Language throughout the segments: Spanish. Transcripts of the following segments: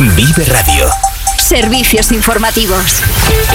Vive Radio. Servicios informativos.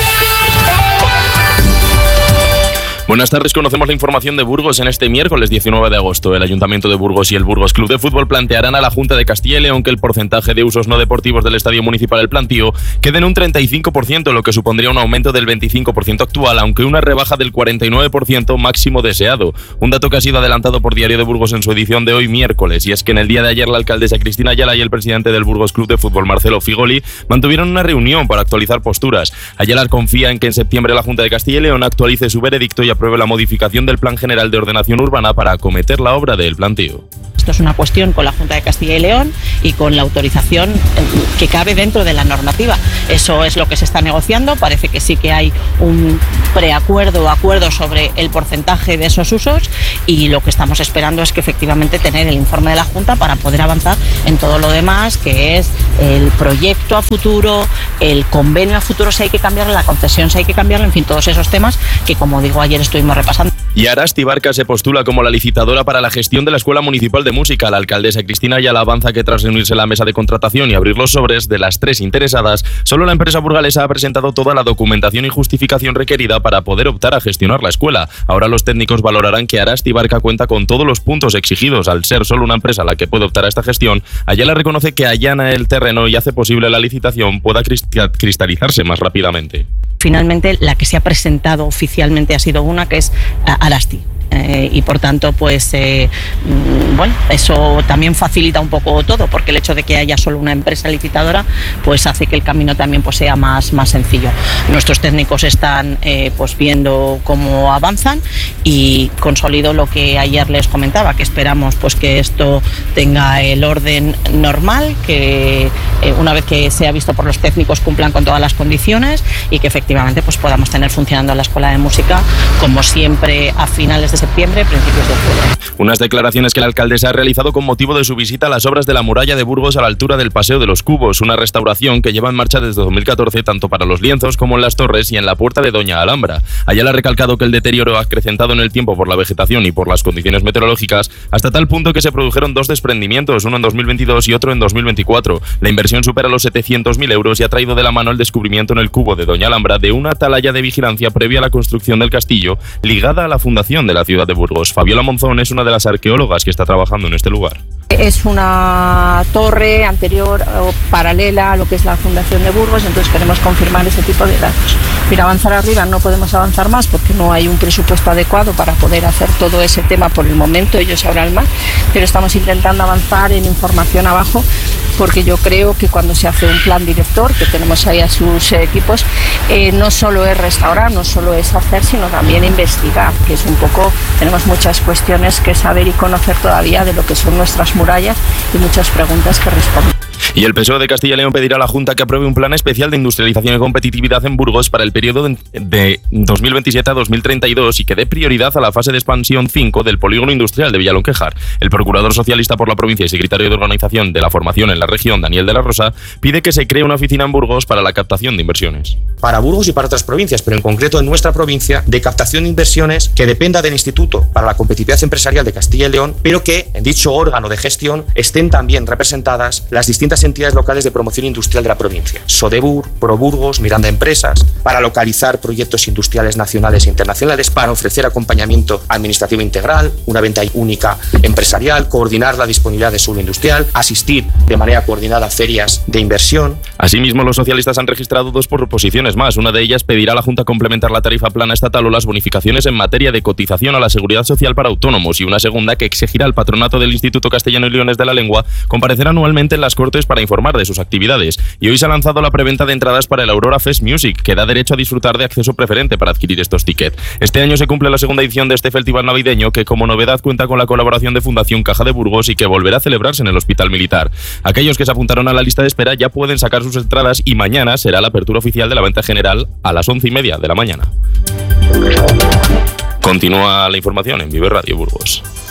Buenas tardes, conocemos la información de Burgos en este miércoles 19 de agosto. El Ayuntamiento de Burgos y el Burgos Club de Fútbol plantearán a la Junta de Castilla y León que el porcentaje de usos no deportivos del Estadio Municipal El Plantío quede en un 35%, lo que supondría un aumento del 25% actual, aunque una rebaja del 49% máximo deseado. Un dato que ha sido adelantado por Diario de Burgos en su edición de hoy miércoles, y es que en el día de ayer la alcaldesa Cristina Ayala y el presidente del Burgos Club de Fútbol, Marcelo Figoli, mantuvieron una reunión para actualizar posturas. Ayala confía en que en septiembre la Junta de Castilla y León actualice su veredicto y apruebe la modificación del Plan General de Ordenación Urbana para acometer la obra del Plantío. Esto es una cuestión con la Junta de Castilla y León y con la autorización que cabe dentro de la normativa. Eso es lo que se está negociando. Parece que sí que hay un preacuerdo o acuerdo sobre el porcentaje de esos usos, y lo que estamos esperando es que efectivamente tener el informe de la Junta para poder avanzar en todo lo demás, que es el proyecto a futuro, el convenio a futuro si hay que cambiarlo, la concesión si hay que cambiarlo, en fin, todos esos temas que, como digo, ayer estuvimos repasando. Y Arasti Barca se postula como la licitadora para la gestión de la Escuela Municipal de Música. La alcaldesa Cristina Ayala avanza que tras reunirse la mesa de contratación y abrir los sobres de las 3 interesadas, solo la empresa burgalesa ha presentado toda la documentación y justificación requerida para poder optar a gestionar la escuela. Ahora los técnicos valorarán que Arasti Barca cuenta con todos los puntos exigidos. Al ser solo una empresa la que puede optar a esta gestión, Ayala reconoce que allana el terreno y hace posible la licitación pueda cristalizarse más rápidamente. Finalmente, la que se ha presentado oficialmente ha sido una, que es Arasti. Y por tanto, pues bueno, eso también facilita un poco todo, porque el hecho de que haya solo una empresa licitadora pues hace que el camino también pues sea más sencillo. Nuestros técnicos están pues viendo cómo avanzan, y consolido lo que ayer les comentaba, que esperamos pues que esto tenga el orden normal, que una vez que sea visto por los técnicos cumplan con todas las condiciones, y que efectivamente pues podamos tener funcionando la Escuela de Música como siempre a finales de septiembre, principios de octubre. Unas declaraciones que la alcaldesa ha realizado con motivo de su visita a las obras de la muralla de Burgos a la altura del Paseo de los Cubos, una restauración que lleva en marcha desde 2014 tanto para los lienzos como en las torres y en la puerta de Doña Alhambra. Ayala ha recalcado que el deterioro ha acrecentado en el tiempo por la vegetación y por las condiciones meteorológicas, hasta tal punto que se produjeron 2 desprendimientos, uno en 2022 y otro en 2024. La inversión supera los 700.000 euros y ha traído de la mano el descubrimiento en el cubo de Doña Alhambra de una atalaya de vigilancia previa a la construcción del castillo, ligada a la fundación de la ciudad de Burgos. Fabiola Monzón es una de las arqueólogas que está trabajando en este lugar. Es una torre anterior o paralela a lo que es la fundación de Burgos, entonces queremos confirmar ese tipo de datos. Para avanzar arriba no podemos avanzar más porque no hay un presupuesto adecuado para poder hacer todo ese tema por el momento, ellos sabrán más, pero estamos intentando avanzar en información abajo, porque yo creo que cuando se hace un plan director, que tenemos ahí a sus equipos, no solo es restaurar, no solo es hacer, sino también investigar, que es un poco, tenemos muchas cuestiones que saber y conocer todavía de lo que son nuestras murallas y muchas preguntas que responder. Y el PSOE de Castilla y León pedirá a la Junta que apruebe un plan especial de industrialización y competitividad en Burgos para el periodo de 2027 a 2032 y que dé prioridad a la fase de expansión 5 del polígono industrial de Villalonquejar. El procurador socialista por la provincia y secretario de organización de la formación en la región, Daniel de la Rosa, pide que se cree una oficina en Burgos para la captación de inversiones. Para Burgos y para otras provincias, pero en concreto en nuestra provincia, de captación de inversiones que dependa del Instituto para la Competitividad Empresarial de Castilla y León, pero que en dicho órgano de gestión estén también representadas las distintas entidades locales de promoción industrial de la provincia, Sodebur, ProBurgos, Miranda Empresas, para localizar proyectos industriales nacionales e internacionales, para ofrecer acompañamiento administrativo integral, una venta única empresarial, coordinar la disponibilidad de suelo industrial, asistir de manera coordinada a ferias de inversión. Asimismo, los socialistas han registrado 2 proposiciones más. Una de ellas pedirá a la Junta complementar la tarifa plana estatal o las bonificaciones en materia de cotización a la seguridad social para autónomos, y una segunda que exigirá al patronato del Instituto Castellano y Leones de la Lengua comparecer anualmente en las Cortes para informar de sus actividades. Y hoy se ha lanzado la preventa de entradas para el Aurora Fest Music, que da derecho a disfrutar de acceso preferente para adquirir estos tickets. Este año se cumple la segunda edición de este festival navideño, que como novedad cuenta con la colaboración de Fundación Caja de Burgos y que volverá a celebrarse en el Hospital Militar. Aquellos que se apuntaron a la lista de espera ya pueden sacar sus entradas, y mañana será la apertura oficial de la venta general a las 11:30 de la mañana. Continúa la información en Vive Radio Burgos.